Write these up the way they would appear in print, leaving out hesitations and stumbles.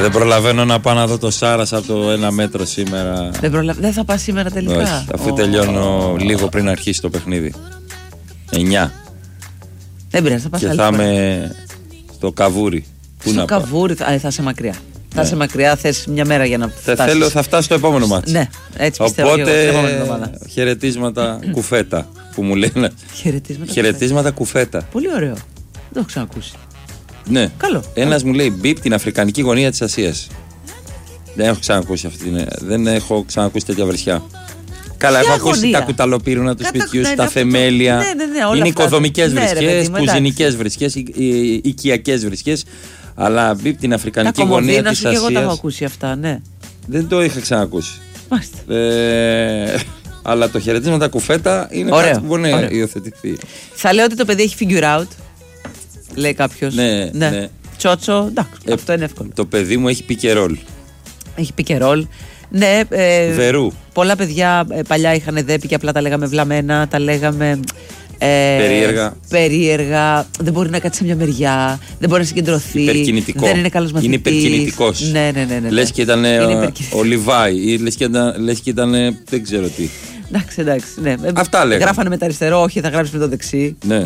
Δεν προλαβαίνω να πάω να δω το Σάρας από το 1 μέτρο σήμερα. Δεν θα πας σήμερα τελικά? Όχι, αφού τελειώνω λίγο πριν αρχίσει το παιχνίδι. 9. Δεν πειράζει, θα πας. Και θα είμαι στο Καβούρι. Στο Καβούρι θα είσαι μακριά. Θα είσαι μακριά, θες μια μέρα για να φτάσεις. Θα φτάσω στο επόμενο μάτι. Ναι, έτσι πιστεύω. Οπότε χαιρετίσματα κουφέτα που μου λένε. Χαιρετίσματα κουφέτα. Πολύ ωραίο. Δεν το έχω ξανακούσει. Ναι. Καλό. Ένας μου λέει μπιπ την αφρικανική γωνία της Ασίας. Δεν έχω ξανακούσει δεν έχω ξανακούσει τέτοια βρισιά. Καλά, έχω ακούσει τα κουταλοπύρουνα του σπιτιού, τα θεμέλια. Ναι, είναι οικοδομικές βρισκές, κουζινικές βρισκές, οικιακές βρισκές. Αλλά μπιπ την αφρικανική γωνία της Ασίας. Και εγώ τα έχω ακούσει αυτά, ναι. Δεν το είχα ξανακούσει. Αλλά το χαιρετίσματα κουφέτα είναι κάτι που μπορεί να υιοθετηθεί. Θα λέω ότι το παιδί έχει figure out, λέει κάποιος. Ναι. Τσότσο, εντάξει, αυτό είναι εύκολο. Το παιδί μου έχει πικερόλ. Έχει πικερόλ. Ναι, Βερού. Πολλά παιδιά παλιά είχαν δέπη και απλά τα λέγαμε βλαμμένα, τα λέγαμε περίεργα. Δεν μπορεί να κάτσει σε μια μεριά, δεν μπορεί να συγκεντρωθεί. Υπερκινητικό. Δεν είναι καλός μαθητής. Είναι υπερκινητικός. Ναι. Λες και ήταν ο Λιβάη ή λες και ήταν δεν ξέρω τι. Εντάξει. Ναι. Αυτά λέγαμε. Γράφανε με το αριστερό, όχι θα γράψεις με το δεξί. Ναι.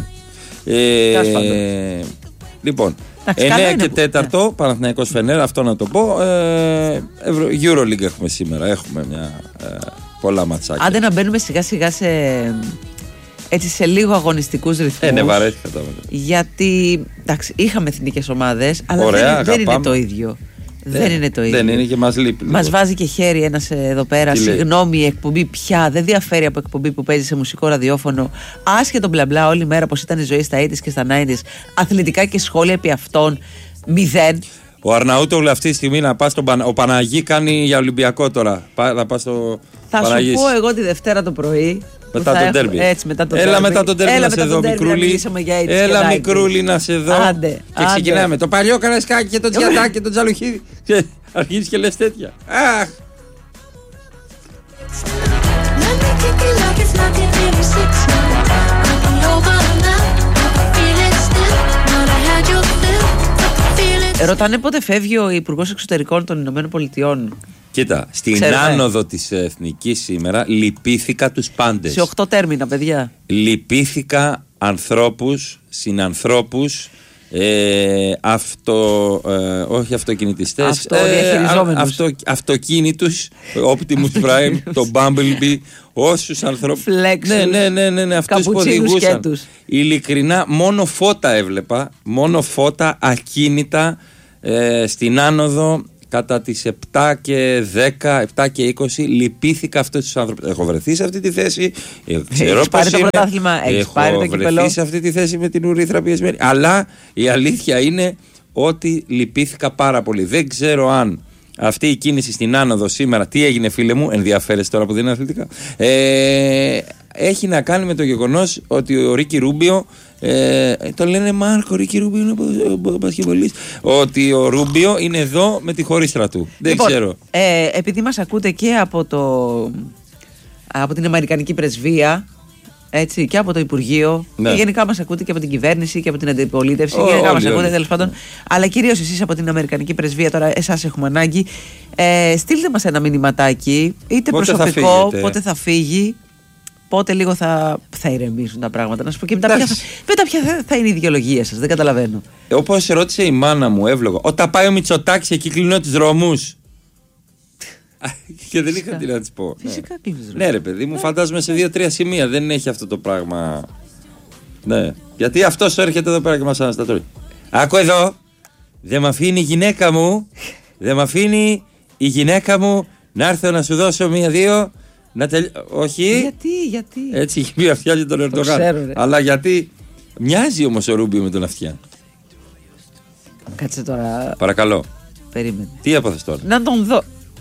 Λοιπόν, 9 και 4 Παναθηναϊκός Φενέρ, αυτό να το πω. EuroLeague έχουμε σήμερα. Έχουμε πολλά ματσάκια. Άντε να μπαίνουμε σιγά σιγά σε λίγο αγωνιστικούς ρυθμούς. Ναι, βαρέθηκα τα. Γιατί εντάξει, είχαμε εθνικές ομάδες, αλλά δεν είναι το ίδιο. Δεν είναι το ίδιο. Δεν είναι και μας λείπει. Μας βάζει και χέρι ένας εδώ πέρα. Συγγνώμη, η εκπομπή πια δεν διαφέρει από εκπομπή που παίζει σε μουσικό ραδιόφωνο. Άσχετο μπλα μπλα όλη μέρα πως ήταν η ζωή στα 80's και στα 90's. Αθλητικά και σχόλια επί αυτών 0. Ο Αρναούτογλου αυτή τη στιγμή να πας ο Παναγί κάνει για Ολυμπιακό τώρα. Θα πας στο Παναγί. Θα σου πω εγώ τη Δευτέρα το πρωί. Μετά τον τέρμπι. Έλα μετά τον τέρμπι να σε δω, Μικρούλη. Έλα, Μικρούλη, να σε δω. Άντε. Και ξεκινάμε με το παλιό Καραϊσκάκι και τον Τζιαντάκι και τον Τζαλουχίδη. Αρχίζεις και λες τέτοια. Αχ. Ρωτάνε πότε φεύγει ο Υπουργός Εξωτερικών των Ηνωμένων Πολιτειών. Κοίτα, στην άνοδο της Εθνικής σήμερα λυπήθηκα τους πάντες. Σε 8 τέρμινα, παιδιά. Λυπήθηκα ανθρώπους, συνανθρώπους, όχι αυτοκινητιστές, αυτοκίνητους, Optimus Prime, το Bumblebee, όσους ανθρώπους. Ναι, αυτούς που οδηγούσαν. Ειλικρινά, μόνο φώτα έβλεπα, μόνο φώτα ακίνητα στην άνοδο. Κατά τις 7 και 10, 7 και 20 λυπήθηκα αυτούς τους άνθρωπους. Έχω βρεθεί σε αυτή τη θέση. Έχεις πάρει το πρωτάθλημα, έχεις πάρει το κυπελό. Έχω βρεθεί σε αυτή τη θέση με την ουρήθρα πιεσμένη. Αλλά η αλήθεια είναι ότι λυπήθηκα πάρα πολύ. Δεν ξέρω αν αυτή η κίνηση στην άνοδο σήμερα, τι έγινε φίλε μου, ενδιαφέρεσαι τώρα που δεν είναι αθλητικά, έχει να κάνει με το γεγονός ότι ο Ρίκι Ρούμπιο, το λένε Μάρκο, Ρίκι Ρούμπιο είναι ο μπασκετμπολίστ, ότι ο Ρούμπιο είναι εδώ με τη χωρίστρα του. Δεν ξέρω. Επειδή μας ακούτε και από την Αμερικανική Πρεσβεία, έτσι, και από το Υπουργείο, και γενικά μας ακούτε και από την κυβέρνηση και από την αντιπολίτευση, γενικά μας ακούτε τέλος πάντων, αλλά κυρίως εσείς από την Αμερικανική Πρεσβεία, τώρα εσάς έχουμε ανάγκη, στείλτε μας ένα μηνυματάκι, είτε πότε προσωπικό, πότε θα φύγει, πότε λίγο θα ηρεμήσουν τα πράγματα. Να σου πω και μετά ποια θα είναι η δικαιολογία σας, δεν καταλαβαίνω. Όπως ρώτησε η μάνα μου, εύλογα, όταν πάει ο Μητσοτάκης εκεί κλείνω τους δρόμους. Και δεν είχα τι να της πω. Φυσικά κλείνεις. Ναι, ρε παιδί μου, φαντάζομαι σε 2-3 σημεία δεν έχει αυτό το πράγμα. Ναι. Γιατί αυτός έρχεται εδώ πέρα και μας αναστατωρεί. Άκου εδώ. Δεν με αφήνει η γυναίκα μου. Δεν με αφήνει η γυναίκα μου να έρθω να σου δώσω 1-2. Όχι. Γιατί. Έτσι έχει πει αυτιά τον Ερντογάν. Αλλά γιατί. Μοιάζει όμως ο Ρούμπιο με τον αυτιά. Κάτσε τώρα. Παρακαλώ. Περίμενε. Τι έπαθες τώρα? Να τον δω.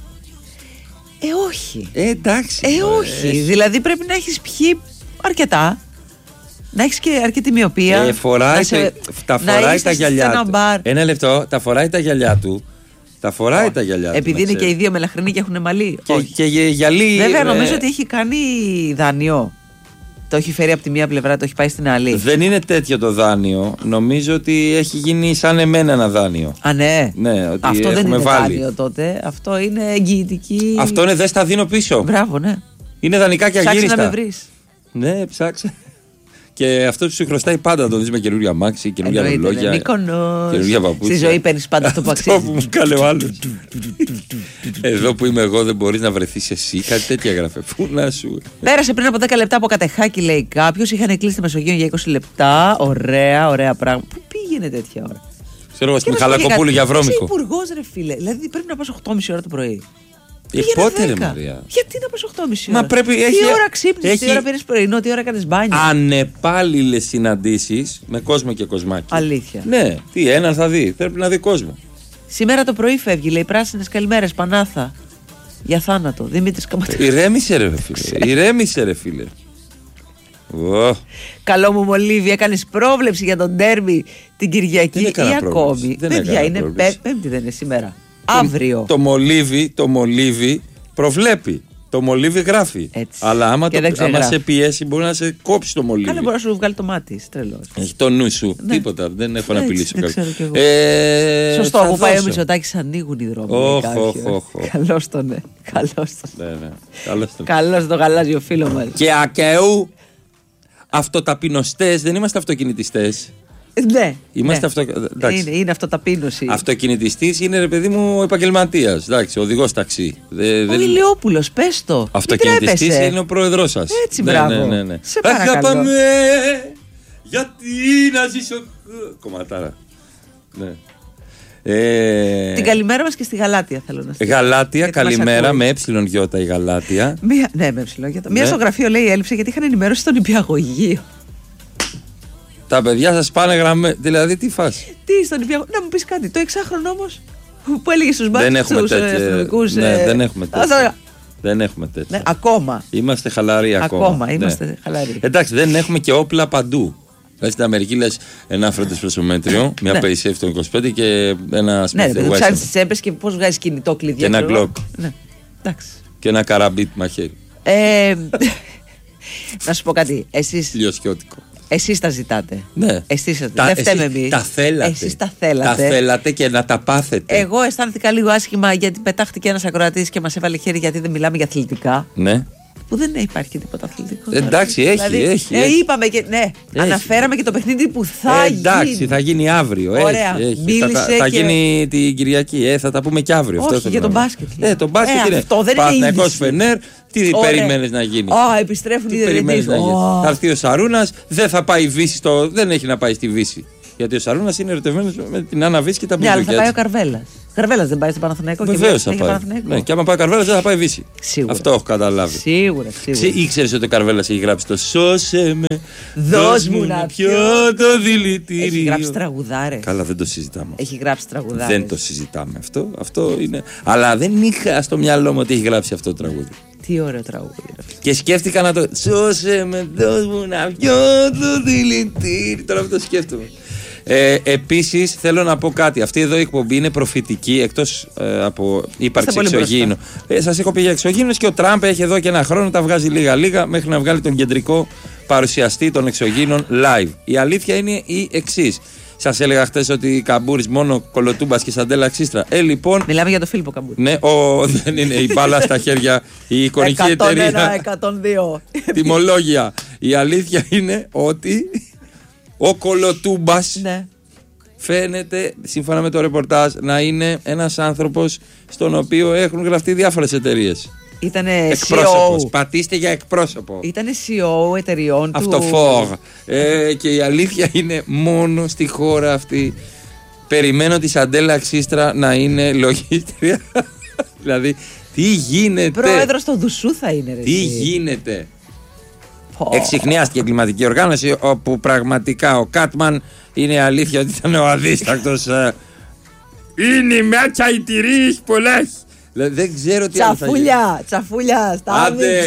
Όχι. Εντάξει. Όχι. Δηλαδή πρέπει να έχεις πιει αρκετά. Να έχεις και αρκετή μοιοπία. Τα φοράει τα γυαλιά του. Ένα λεπτό. Τα φοράει τα γυαλιά του. Τα φοράει τα γυαλιά του. Επειδή είναι και οι δύο μελαχρινοί και έχουν μαλλί. Και γυαλί. Βέβαια νομίζω ότι έχει κάνει δάνειο. Το έχει φέρει από τη μία πλευρά, το έχει πάει στην άλλη. Δεν είναι τέτοιο το δάνειο. Νομίζω ότι έχει γίνει σαν εμένα ένα δάνειο. Α, ναι. Ναι, ότι αυτό δεν είναι βάλει. δάνειο τότε. Αυτό είναι εγγυητική. Αυτό είναι δεν στα δίνω πίσω. Μπράβο, ναι. Είναι δανεικά και αγύριστα. Ψάξε να με βρεις. Ναι, ψάξε. Και αυτό που σου χρωστάει πάντα να το δεις με καινούργια αμάξι, καινούργια ρολόγια. Καινούργια παπούτσια. Στη ζωή παίρνεις πάντα αυτό που αξίζει. Αυτό που μου κάνει ο άλλος. Εδώ που είμαι εγώ δεν μπορείς να βρεθείς εσύ. Κάτι τέτοια έγραφε. Πού να σου. Πέρασε πριν από 10 λεπτά από Κατεχάκη, λέει κάποιος. Είχαν κλείσει τη Μεσογείο για 20 λεπτά. Ωραία, ωραία πράγμα. Πού πήγαινε τέτοια ώρα? Ξέρω εγώ, στη Μιχαλακοπούλου για Βρώμικο. Είσαι υπουργός, ρε φίλε. Δηλαδή πρέπει να πας 8.30 ώρα το πρωί. Πότε ρε Μαρία? Γιατί να πας 8.30 ώρα? Μα πρέπει, τι ώρα ξύπνησες, τι ώρα πήρες πρωινό, τι ώρα κάνεις μπάνιο? Ανεπάλληλες συναντήσεις με κόσμο και κοσμάκι. Αλήθεια. Ναι, τι έναν θα δει, πρέπει να δει κόσμο. Σήμερα το πρωί φεύγει, λέει πράσινες καλημέρες, Πανάθα. Για θάνατο, Δημήτρης Καματέρης. Ηρέμησε ρε φίλε. Καλό μου Μολύβι, έκανες πρόβλεψη για τον ντέρμπι την Κυριακή ή ακόμη? Παιδιά, είναι Πέμπτη, δεν είναι σήμερα? Αύριο. Το μολύβι προβλέπει. Το μολύβι γράφει. Έτσι. Αλλά άμα σε πιέσει, μπορεί να σε κόψει το μολύβι. Καλά, μπορεί να σου βγάλει το μάτι. Τρελό. Έχει το νου σου. Ναι. Τίποτα. Δεν έχω να απειλήσω κάτι. Σωστό, όπου πάει ο Μητσοτάκης ανοίγουν οι δρόμοι. Καλώς τον, ναι. Καλώς τον γαλάζιο φίλο μας. Και ακαίου αυτοταπεινωστές, δεν είμαστε αυτοκινητιστές. Ναι. Είμαστε είναι αυτοταπείνωση. Αυτοκινητιστής είναι ρε παιδί μου επαγγελματίας. Οδηγός ταξί. Ο Ηλιόπουλος, πες το. Αυτοκινητιστής είναι ο πρόεδρος σας. Έτσι, μπράβο. Ναι. Σε παρακαλώ. Αγαπάμε, γιατί να ζήσω. Κομματάρα. Ναι. Την καλημέρα μας και στη Γαλάτια θέλω να στείλω. Γαλάτια, καλημέρα με ΕΙ η Γαλάτια. Ναι, με ΕΙ. Μία στο γραφείο λέει έλειψε γιατί είχαν ενημέρωση στον νηπιαγωγείο. Τα παιδιά σας πάνε γραμμέ. Δηλαδή τι φάση? Τι στον νηπιαγωγείο? Να μου πεις κάτι. Το εξάχρονο όμως που έλεγε στους μπάτσους τους αστυνομικούς. Ναι, δεν έχουμε τέτοια. Δεν έχουμε τέτοια. Ναι, ακόμα. Είμαστε χαλαροί ακόμα. Είμαστε χαλαροί. Εντάξει, δεν έχουμε και όπλα παντού. Στην Αμερική λες ένα φροντισπροσωμέτριο, μια Paysafety των 25 και ένα Smith & Wesson. Ναι, το ψάχνεις τις τσέπες και πώς βγάζεις κινητό κλειδί. Και ένα Glock. Ναι, εντάξει. Και ένα καραμπίτ μαχαίρι. Να σου πω κάτι. Εσείς τα ζητάτε. Ναι. Δεν φταίμε εμείς. Τα θέλατε. Εσείς τα θέλατε. Τα θέλατε και να τα πάθετε. Εγώ αισθάνθηκα λίγο άσχημα γιατί πετάχτηκε ένας ακροατής και μας έβαλε χέρι γιατί δεν μιλάμε για αθλητικά. Ναι. Που δεν υπάρχει τίποτα αθλητικό. Εντάξει, έχει. Είπαμε και. Ναι, αναφέραμε και το παιχνίδι που θα γίνει. Εντάξει, θα γίνει αύριο. Ωραία. Θα γίνει την Κυριακή. Θα τα πούμε και αύριο. Όχι, για τον μπάσκετ. Το μπάσκετ είναι. Αυτό δεν είναι. Παναθηναϊκός Φενέρ, τι περιμένεις να γίνει? Επιστρέφουν οι διαιτητές. Θα έρθει ο Σαρούνας, δεν θα πάει Βύση. Δεν έχει να πάει στη Βύση. Γιατί ο Σαρούνας είναι ερωτευμένος με την Άννα Βύση και τα μπουζούκια. Ναι, αλλά θα πάει ο Καρβέλας. Καρβέλας δεν πάει στο Παναθηναϊκό? Βεβαίως θα πάει. Ναι, και άμα πάει ο Καρβέλας δεν θα πάει Βύση. Σίγουρα. Αυτό έχω καταλάβει. Σίγουρα. Ήξερες ότι ο Καρβέλας έχει γράψει το «Σώσε με, δώσ' μου να πιω το δηλητήριο». Έχει γράψει τραγουδάρες. Καλά, δεν το συζητάμε. Έχει γράψει τραγουδάρες. Δεν το συζητάμε αυτό. Αυτό είναι. Αλλά δεν είχα στο μυαλό μου ότι έχει γράψει αυτό το τραγούδι. Τι ωραίο τραγούδι. Και σκέφτηκα να το «Σώσε με, δώσ' μου να πιω το δηλητήριο». Τώρα αυτό σκέφτομαι. Επίσης θέλω να πω κάτι. Αυτή εδώ η εκπομπή είναι προφητική εκτός από ύπαρξη εξωγήινου. Σας έχω πει για εξωγήινους και ο Τραμπ έχει εδώ και ένα χρόνο τα βγάζει λίγα μέχρι να βγάλει τον κεντρικό παρουσιαστή των εξωγήινων live. Η αλήθεια είναι η εξής. Σας έλεγα χτες ότι Καμπούρης μόνο Κολοτούμπας και Σαντέλα Ξίστρα. Λοιπόν. Μιλάμε για το Φίλιππο Καμπούρη. Ναι, δεν είναι η μπάλα στα χέρια. Η εικονική εταιρεία. 101-102. Τιμολόγια. Η αλήθεια είναι ότι ο Κολοτούμπας φαίνεται, σύμφωνα με το ρεπορτάζ, να είναι ένας άνθρωπος στον οποίο έχουν γραφτεί διάφορες εταιρείες. Ήτανε εκπρόσωπος. CEO. Πατήστε για εκπρόσωπο. Ήτανε CEO εταιριών του. Αυτοφόρ. Και η αλήθεια είναι μόνο στη χώρα αυτή. Περιμένω τη Σαντέλα Ξίστρα να είναι λογίστρια. Δηλαδή, τι γίνεται? Πρόεδρος του Δουσού θα είναι. Τι γίνεται? Εξιχνιάστηκε κλιματική οργάνωση, όπου πραγματικά ο Κάτμαν είναι αλήθεια ότι ήταν ο αδίστακτος. Είναι η μέτσα οι τυρίες πολλές. Δεν ξέρω τι άλλο θα γίνει. Τσαφούλια, τα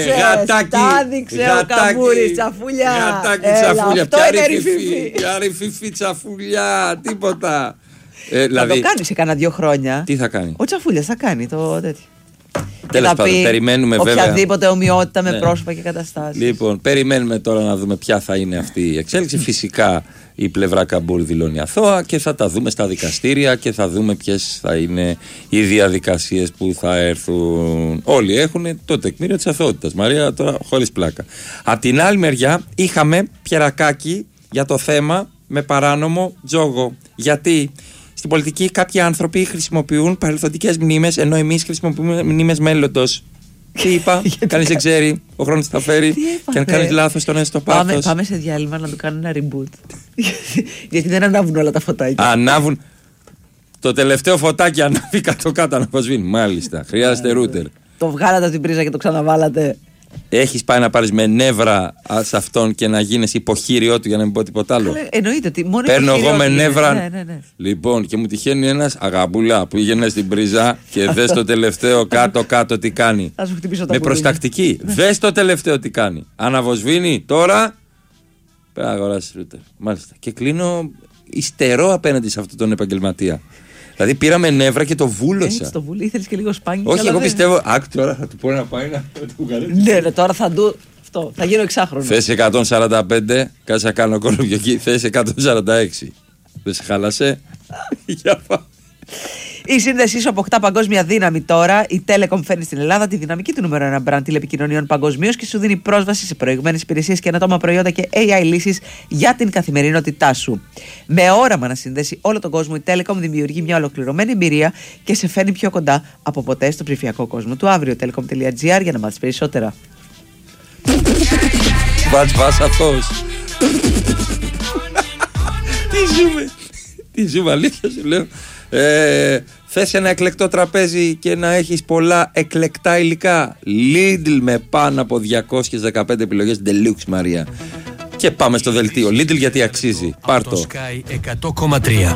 άδειξε ο Καμπούρης, τσαφούλια. Γατάκι, τσαφούλια, ποια ρηφιφή τσαφούλια, τίποτα. Θα το κάνει σε κάνα 2 χρόνια. Τι θα κάνει? Ο Τσαφούλιας θα κάνει το τέτοιο. Τέλος πάντων, περιμένουμε οποιαδήποτε ομοιότητα με πρόσωπα και καταστάσεις. Λοιπόν, περιμένουμε τώρα να δούμε ποια θα είναι αυτή η εξέλιξη. Φυσικά η πλευρά Καμπούρ δηλώνει αθώα και θα τα δούμε στα δικαστήρια και θα δούμε ποιες θα είναι οι διαδικασίες που θα έρθουν. Όλοι έχουν το τεκμήριο της αθωότητας. Μαρία, τώρα χωρίς πλάκα. Απ' την άλλη μεριά είχαμε πιερακάκι για το θέμα με παράνομο τζόγο. Γιατί στην πολιτική κάποιοι άνθρωποι χρησιμοποιούν παρελθοντικές μνήμες, ενώ εμείς χρησιμοποιούμε μνήμες μέλλοντος. Τι είπα, κανείς δεν ξέρει, ο χρόνος θα φέρει. Και αν κάνεις λάθος, τον έστω πάθος. Πάμε σε διάλειμμα να του κάνουν ένα reboot. Γιατί δεν ανάβουν όλα τα φωτάκια. Ανάβουν. Το τελευταίο φωτάκι ανάβει κάτω-κάτω να αποσβήνει. Μάλιστα, χρειάζεται ρούτερ. Το βγάλατε από την πρίζα και το ξαναβάλατε. Έχεις πάει να πάρεις με νεύρα σε αυτόν και να γίνεις υποχείριό του, για να μην πω τίποτα άλλο? Εννοείται ότι μόνο παίρνω εγώ με νεύρα. Ναι. Λοιπόν, και μου τυχαίνει ένας αγαμπούλα που πήγαινε στην πρίζα και δες το τελευταίο κάτω-κάτω τι κάνει. Θα σου χτυπήσω τα με προστακτική. Δες το τελευταίο τι κάνει. Αναβοσβήνει τώρα. Πρέπει να αγοράσεις ρούτερ. Μάλιστα. Και κλείνω υστερό απέναντι σε αυτόν τον επαγγελματία. Δηλαδή πήραμε νεύρα και το βούλωσα. Έτσι το βούλω, ήθελες και λίγο σπάνιο. Όχι, εγώ πιστεύω. Άκου τώρα, θα του πω να πάει να του καλέσει. Ναι, τώρα θα του. Αυτό, θα γίνω εξάχρονο. Θες 145, κάτσε να κάνω κόλπο εκεί. Θες 146. Δεν σε χάλασε? Για πάμε. Η σύνδεσή σου αποκτά παγκόσμια δύναμη τώρα. Η Telecom φέρνει στην Ελλάδα τη δυναμική του νούμερο 1 brand τηλεπικοινωνιών παγκοσμίως και σου δίνει πρόσβαση σε προηγμένες υπηρεσίες και ανατόμα προϊόντα και AI λύσεις για την καθημερινότητά σου. Με όραμα να συνδέσει όλο τον κόσμο, η Telecom δημιουργεί μια ολοκληρωμένη εμπειρία και σε φέρνει πιο κοντά από ποτέ στο ψηφιακό κόσμο του αύριο. Telecom.gr για να μάθεις περισσότερα. Βας αυτός. Τι ζούμε, αλήθεια σου λέω. Θες ένα εκλεκτό τραπέζι και να έχεις πολλά εκλεκτά υλικά. Lidl με πάνω από 215 επιλογές Deluxe, Μαρία. Και πάμε στο δελτίο. Lidl γιατί αξίζει. Πάρτο. Sky 100,3.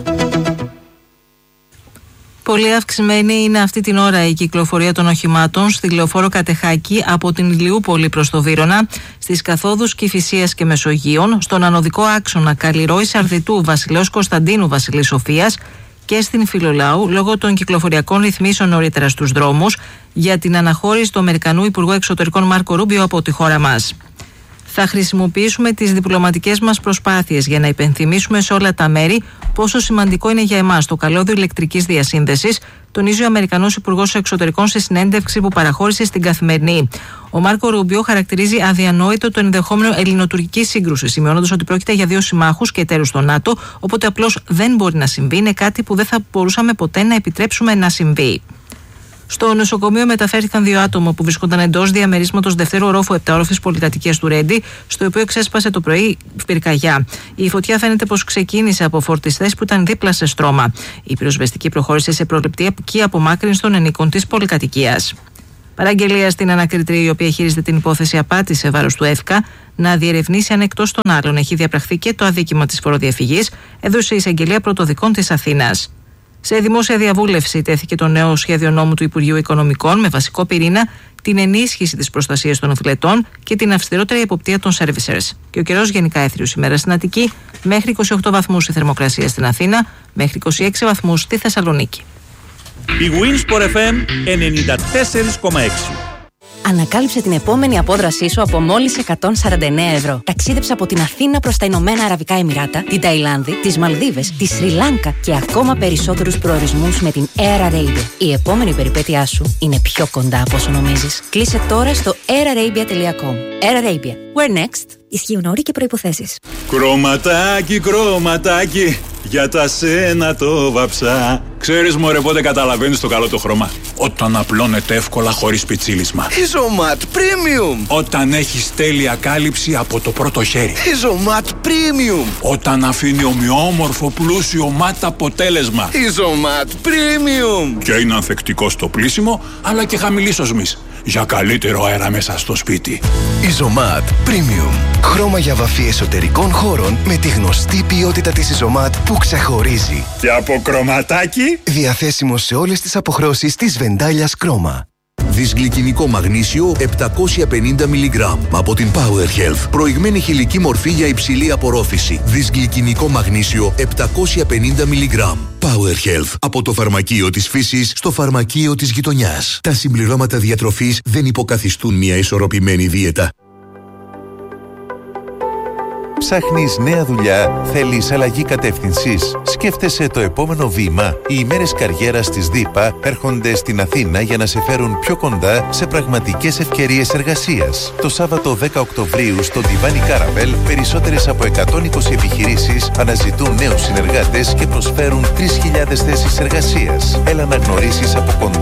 Πολύ αυξημένη είναι αυτή την ώρα η κυκλοφορία των οχημάτων στη λεωφόρο Κατεχάκη από την Ηλιούπολη προς το Βύρωνα, στις καθόδους Κηφισίας και Μεσογείων, στον ανωδικό άξονα Καλλιρόη Σαρδιτού Βασιλέως Κωνσταντίνου Βασιλής Σοφίας και στην Φιλολάου λόγω των κυκλοφοριακών ρυθμίσεων νωρίτερα στους δρόμους για την αναχώρηση του Αμερικανού Υπουργού Εξωτερικών Μάρκο Ρούμπιο από τη χώρα μας. Θα χρησιμοποιήσουμε τις διπλωματικές μας προσπάθειες για να υπενθυμίσουμε σε όλα τα μέρη πόσο σημαντικό είναι για εμάς το καλώδιο ηλεκτρικής διασύνδεσης, τονίζει ο Αμερικανός Υπουργός Εξωτερικών σε συνέντευξη που παραχώρησε στην Καθημερινή. Ο Μάρκο Ρούμπιο χαρακτηρίζει αδιανόητο το ενδεχόμενο ελληνοτουρκική σύγκρουση, σημειώνοντας ότι πρόκειται για δύο συμμάχους και εταίρους στο ΝΑΤΟ, οπότε απλώς δεν μπορεί να συμβεί, είναι κάτι που δεν θα μπορούσαμε ποτέ να επιτρέψουμε να συμβεί. Στο νοσοκομείο μεταφέρθηκαν 2 άτομα που βρίσκονταν εντός διαμερίσματος δευτέρου ορόφου 7όροφης πολυκατοικίας του Ρέντι, στο οποίο ξέσπασε το πρωί πυρκαγιά. Η φωτιά φαίνεται πως ξεκίνησε από φορτιστές που ήταν δίπλα σε στρώμα. Η πυροσβεστική προχώρησε σε προληπτική απομάκρυνση των ενίκων της πολυκατοικίας. Παραγγελία στην ανακριτρία, η οποία χειρίζεται την υπόθεση απάτη σε βάρος του ΕΦΚΑ, να διερευνήσει αν εκτός των άλλων έχει διαπραχθεί και το αδίκημα της φοροδιαφυγής, έδωσε η εισαγγελία πρωτοδικών της Αθήνας. Σε δημόσια διαβούλευση τέθηκε το νέο σχέδιο νόμου του Υπουργείου Οικονομικών με βασικό πυρήνα την ενίσχυση της προστασίας των οφειλετών και την αυστηρότερη εποπτεία των servicers. Και ο καιρός γενικά έθριος σήμερα στην Αττική, μέχρι 28 βαθμούς η θερμοκρασία στην Αθήνα, μέχρι 26 βαθμούς στη Θεσσαλονίκη. Η Winsport FM 94,6. Ανακάλυψε την επόμενη απόδρασή σου από μόλις 149 ευρώ. Ταξίδεψε από την Αθήνα προς τα Ηνωμένα Αραβικά Εμιράτα, την Ταϊλάνδη, τις Μαλδίβες, τη Σρι Λάνκα και ακόμα περισσότερους προορισμούς με την Air Arabia. Η επόμενη περιπέτειά σου είναι πιο κοντά από όσο νομίζεις. Κλείσε τώρα στο airarabia.com. Air Arabia. Where next? Ισχύουν όροι και προϋποθέσεις. Κρωματάκι, κρωματάκι, για τα σένα το βαψά. Ξέρεις μωρέ πότε καταλαβαίνεις το καλό το χρώμα? Όταν απλώνεται εύκολα χωρίς πιτσίλισμα. Isomat Premium. Όταν έχεις τέλεια κάλυψη από το πρώτο χέρι. Isomat Premium. Όταν αφήνει ομοιόμορφο πλούσιο ματ αποτέλεσμα. Isomat Premium. Και είναι ανθεκτικό στο πλύσιμο αλλά και χαμηλής οσμής, για καλύτερο αέρα μέσα στο σπίτι. Isomat Premium. Χρώμα για βαφή εσωτερικών χώρων με τη γνωστή ποιότητα της Isomat που ξεχωρίζει. Και από κρωματάκι, διαθέσιμο σε όλες τις αποχρώσεις της Βεντάλιας Κρόμα. Δυσγλυκινικό μαγνήσιο 750 mg από την Power Health. Προηγμένη χηλική μορφή για υψηλή απορρόφηση. Δυσγλυκινικό μαγνήσιο 750 mg. Power Health. Από το φαρμακείο της φύσης στο φαρμακείο της γειτονιάς. Τα συμπληρώματα διατροφής δεν υποκαθιστούν μια ισορροπημένη δίαιτα. Ψάχνεις νέα δουλειά, θέλεις αλλαγή κατεύθυνσης, σκέφτεσαι το επόμενο βήμα. Οι ημέρες καριέρας της ΔΥΠΑ έρχονται στην Αθήνα για να σε φέρουν πιο κοντά σε πραγματικές ευκαιρίες εργασίας. Το Σάββατο 10 Οκτωβρίου στο Διβάνι Κάραβελ, περισσότερες από 120 επιχειρήσεις αναζητούν νέους συνεργάτες και προσφέρουν 3.000 θέσεις εργασίας. Έλα να γνωρίσεις από κοντά